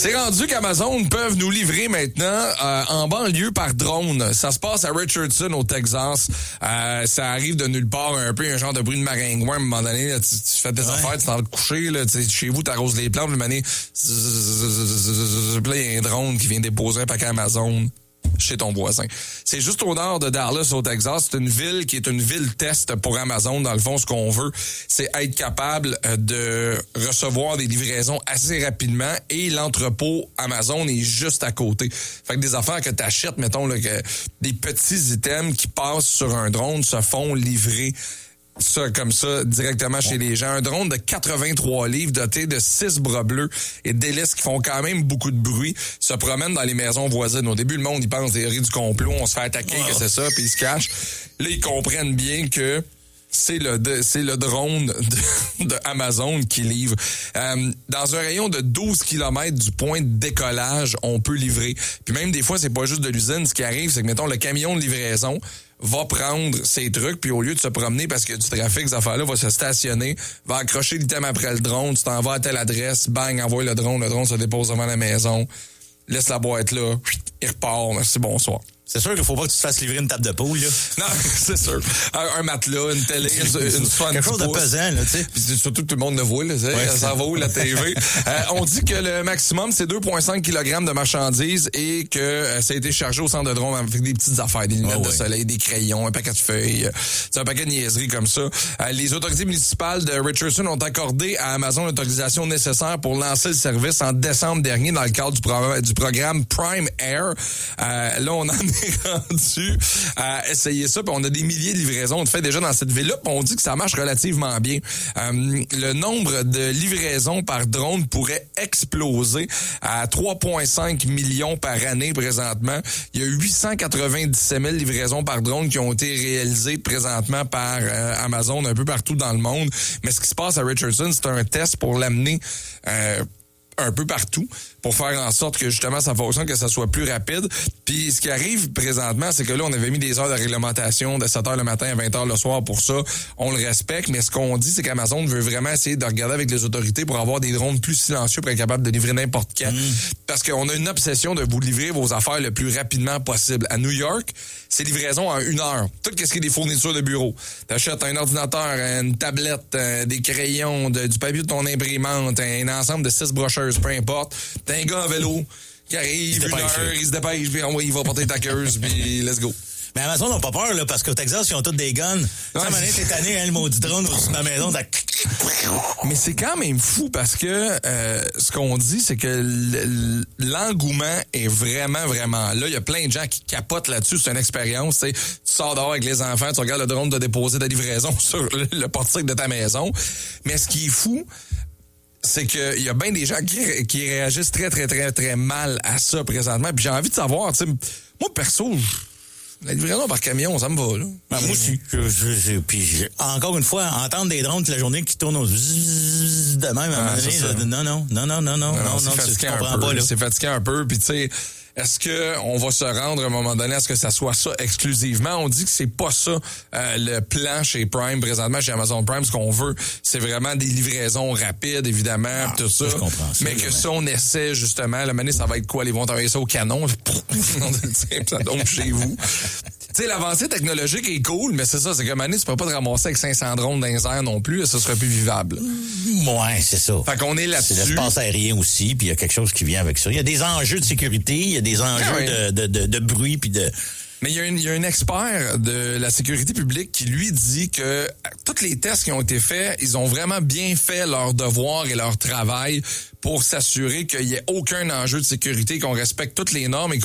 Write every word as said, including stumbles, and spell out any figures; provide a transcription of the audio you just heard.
C'est rendu qu'Amazon peuvent nous livrer maintenant euh, en banlieue par drone. Ça se passe à Richardson, au Texas. Euh, ça arrive de nulle part, un peu un genre de bruit de maringouin. À un moment donné, là, tu, tu fais des ouais. affaires, tu t'en vas te coucher. Là, chez vous, tu arroses les plantes. Puis, là, il y a un drone qui vient déposer un paquet Amazon chez ton voisin. C'est juste au nord de Dallas, au Texas. C'est une ville qui est une ville test pour Amazon. Dans le fond, ce qu'on veut, c'est être capable de recevoir des livraisons assez rapidement et l'entrepôt Amazon est juste à côté. Fait que des affaires que tu achètes, mettons, là, que des petits items qui passent sur un drone se font livrer ça comme ça directement chez les gens. Un drone de quatre-vingt-trois livres doté de six bras bleus et d'hélices qui font quand même beaucoup de bruit se promènent dans les maisons voisines. Au début, le monde, il pense théorie du complot, on se fait attaquer, oh. que c'est ça, puis ils se cachent. Là, ils comprennent bien que c'est le de, c'est le drone de, de Amazon qui livre. Euh, dans un rayon de douze kilomètres du point de décollage, on peut livrer. Puis même des fois, c'est pas juste de l'usine. Ce qui arrive, c'est que, mettons, le camion de livraison va prendre ses trucs, puis au lieu de se promener parce qu'il y a du trafic, ces affaires-là, va se stationner, va accrocher l'item après le drone, tu t'en vas à telle adresse, bang, envoie le drone, le drone se dépose devant la maison, laisse la boîte là, il repart, merci, bonsoir. C'est sûr qu'il faut pas que tu te fasses livrer une table de poule, là. Non, c'est sûr. Un, un matelas, une télé, une, une soixante-dix quelque chose de pesant, là, tu sais. Puis surtout que tout le monde le voit, là. Ouais, ça s'en va où, la T V? euh, on dit que le maximum, c'est deux virgule cinq kilogrammes de marchandises et que euh, ça a été chargé au centre de drone avec des petites affaires, des lunettes oh, de ouais. soleil, des crayons, un paquet de feuilles, c'est un paquet de niaiseries comme ça. Euh, les autorités municipales de Richardson ont accordé à Amazon l'autorisation nécessaire pour lancer le service en décembre dernier dans le cadre du, pro- du programme Prime Air. Euh, là, on en est rendu à essayer ça, puis on a des milliers de livraisons on fait déjà dans cette ville-là, puis on dit que ça marche relativement bien. Euh, le nombre de livraisons par drone pourrait exploser à trois virgule cinq millions par année présentement. Il y a huit cent quatre-vingt-dix-sept mille livraisons par drone qui ont été réalisées présentement par euh, Amazon un peu partout dans le monde. Mais ce qui se passe à Richardson, c'est un test pour l'amener euh, un peu partout pour faire en sorte que justement ça fonctionne, que ça soit plus rapide. Puis ce qui arrive présentement, c'est que là, on avait mis des heures de réglementation de sept heures le matin à vingt heures le soir pour ça. On le respecte, mais ce qu'on dit, c'est qu'Amazon veut vraiment essayer de regarder avec les autorités pour avoir des drones plus silencieux pour être capable de livrer n'importe quand. Mm. Parce qu'on a une obsession de vous livrer vos affaires le plus rapidement possible. À New York, c'est livraison en une heure. Tout ce qui est des fournitures de bureau. T'achètes un ordinateur, une tablette, euh, des crayons, de, du papier de ton imprimante, un ensemble de six brocheuses, peu importe. T'as un gars en vélo qui arrive, une heure, il se dépêche, puis oh, il va porter ta queuse, puis let's go. Mais Amazon n'a pas peur, là, parce qu'au Texas, ils ont tous des guns. Tu sais, à t'es tanné, hein, le maudit drone au-dessus de ma maison. Mais c'est quand même fou parce que euh, ce qu'on dit, c'est que l'engouement est vraiment, vraiment là. Il y a plein de gens qui capotent là-dessus. C'est une expérience. Tu sors dehors avec les enfants, tu regardes le drone de déposer ta livraison sur le, le portique de ta maison. Mais ce qui est fou, c'est qu'il y a bien des gens qui, qui réagissent très, très, très, très mal à ça présentement. Puis j'ai envie de savoir, tu sais, moi, perso, la livraison par camion, ça me va, là. Ben, moi aussi. Je, je, je, puis je, encore une fois, entendre des drones toute la journée qui tournent au zzz de même, à un moment donné, là, non, non, non, non, non, non, non, non, non, tu comprends pas, là. C'est fatigant un peu, puis tu sais, est-ce que on va se rendre à un moment donné à ce que ça soit ça exclusivement? On dit que c'est pas ça euh, le plan chez Prime, présentement chez Amazon Prime. Ce qu'on veut, c'est vraiment des livraisons rapides, évidemment, ah, tout ça. ça mais que ça, on essaie justement. La manée, ça va être quoi? Ils vont travailler ça au canon. Ça tombe chez vous. Tu sais, l'avancée technologique est cool, mais c'est ça, c'est que Mané, tu peux pas te ramasser avec cinq cents drones dans les airs non plus, et ça serait plus vivable. Ouais, c'est ça. Fait qu'on est là-dessus. C'est l'espace aérien aussi, puis il y a quelque chose qui vient avec ça. Il y a des enjeux de sécurité, il y a des enjeux ah oui. de, de, de, de bruit, puis de... Mais il y, a une, il y a un expert de la sécurité publique qui, lui, dit que tous les tests qui ont été faits, ils ont vraiment bien fait leur devoir et leur travail pour s'assurer qu'il n'y ait aucun enjeu de sécurité, qu'on respecte toutes les normes et